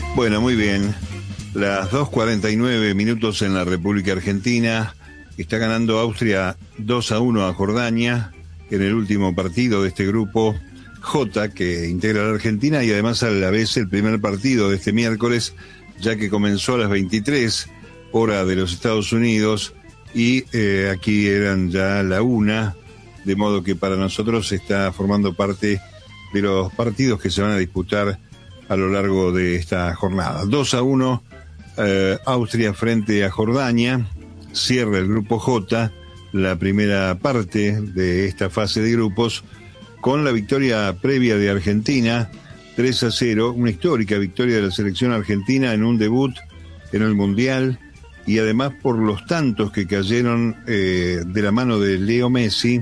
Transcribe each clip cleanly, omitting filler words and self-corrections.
Bueno, muy bien. Las 2:49 minutos en la República Argentina. Está ganando Austria 2-1 a Jordania en el último partido de este grupo J que integra a la Argentina, y además a la vez el primer partido de este miércoles, ya que comenzó a las 23 hora de los Estados Unidos y aquí eran ya la 1, de modo que para nosotros está formando parte de los partidos que se van a disputar a lo largo de esta jornada. 2-1 Austria frente a Jordania, cierra el grupo J, la primera parte de esta fase de grupos, con la victoria previa de Argentina, 3-0, una histórica victoria de la selección argentina en un debut en el Mundial, y además por los tantos que cayeron de la mano de Leo Messi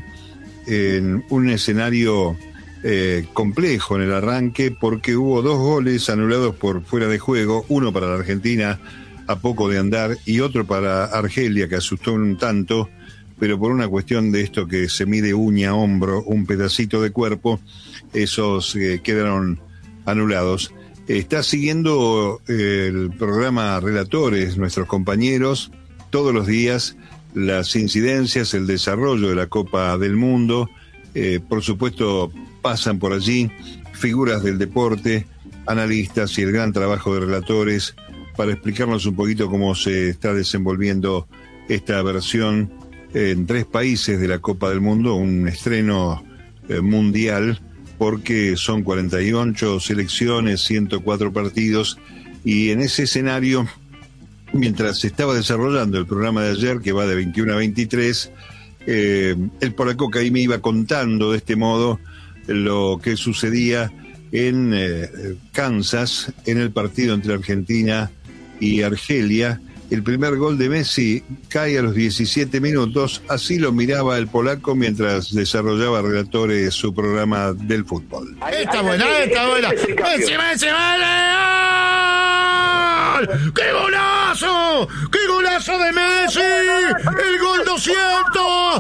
en un escenario complejo en el arranque, porque hubo 2 goles anulados por fuera de juego, uno para la Argentina a poco de andar y otro para Argelia, que asustó un tanto, pero por una cuestión de esto que se mide uña, hombro, un pedacito de cuerpo, esos quedaron anulados. Está siguiendo el programa Relatores, nuestros compañeros, todos los días, las incidencias, el desarrollo de la Copa del Mundo. Por supuesto, pasan por allí figuras del deporte, analistas y el gran trabajo de Relatores para explicarnos un poquito cómo se está desenvolviendo esta versión en 3 países de la Copa del Mundo, un estreno mundial, porque son 48 selecciones, 104 partidos, y en ese escenario, mientras se estaba desarrollando el programa de ayer, que va de 21 a 23, el polaco que ahí me iba contando de este modo lo que sucedía en Kansas, en el partido entre Argentina y Argelia. El primer gol de Messi cae a los 17 minutos, así lo miraba el polaco mientras desarrollaba Relatores su programa del fútbol. Está buena. ¡Messi, vale! ¡Qué golazo! ¡Qué golazo de Messi! ¡El gol 200!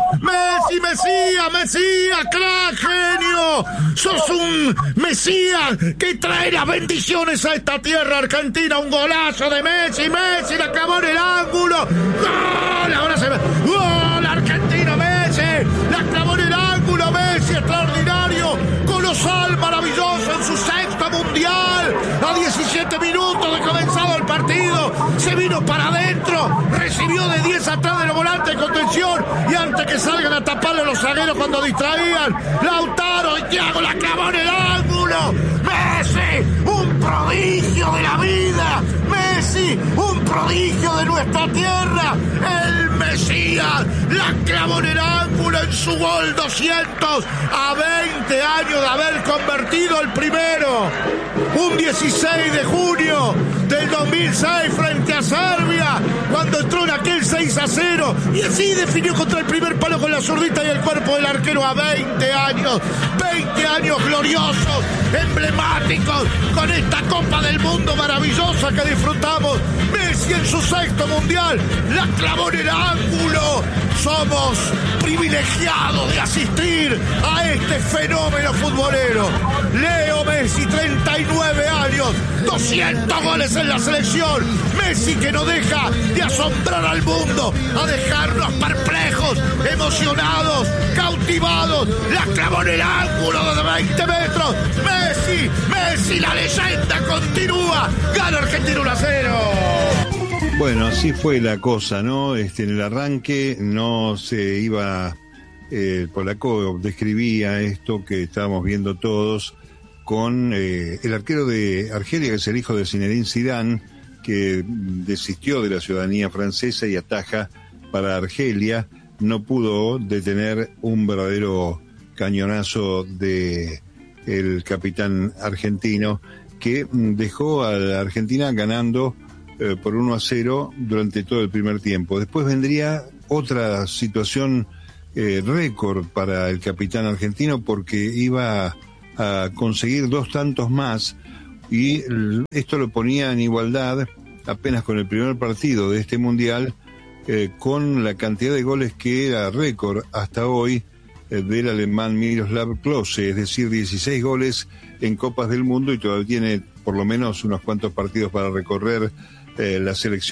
¡Mesías, crack, genio! ¡Sos un Mesías que trae las bendiciones a esta tierra argentina! ¡Un golazo de Messi! ¡La clavó en el ángulo! ¡Gol! Ahora se ve. ¡Gol! Argentina, Messi. La clavó en el ángulo, Messi, extraordinario, colosal, maravilloso en su 6º mundial. A 17 minutos de comenzado el partido, se vino para adentro, recibió de 10 atrás de los volantes de contención, y antes que salgan a taparle los zagueros cuando distraían, Lautaro y Thiago la clavó en el ángulo. Messi, un prodigio de la vida. Messi, un prodigio de nuestra tierra. El Mesías la clavó en el ángulo en su gol 200 a 20 años de haber convertido el primero. Un 16 de junio del 2006 frente a Serbia, cuando entró en aquel 6-0, y así definió contra el primer palo con la zurdita y el cuerpo del arquero a 20 años. 20 años gloriosos, emblemáticos, con esta Copa del Mundo maravillosa que disfrutamos. Messi en su 6º mundial la clavó en el ángulo. Somos privilegiados de asistir a este fenómeno futbolero. Leo Messi, 39 años, 200 goles en la selección. Messi que no deja de asombrar al mundo, a dejarnos perplejos, emocionados, cautivados. La clavó en el ángulo de 20 metros. Messi, la leyenda continúa. Gana Argentina 1-0. Bueno, así fue la cosa, ¿no? En el arranque no se iba, el polaco describía esto que estábamos viendo todos con el arquero de Argelia, que es el hijo de Zinedine Zidane, que desistió de la ciudadanía francesa y ataja para Argelia. No pudo detener un verdadero cañonazo de el capitán argentino, que dejó a la Argentina ganando por 1-0 durante todo el primer tiempo. Después vendría otra situación récord para el capitán argentino, porque iba a conseguir 2 tantos más, y esto lo ponía en igualdad apenas con el primer partido de este mundial, con la cantidad de goles que era récord hasta hoy del alemán Miroslav Klose, es decir, 16 goles en Copas del Mundo, y todavía tiene por lo menos unos cuantos partidos para recorrer la selección.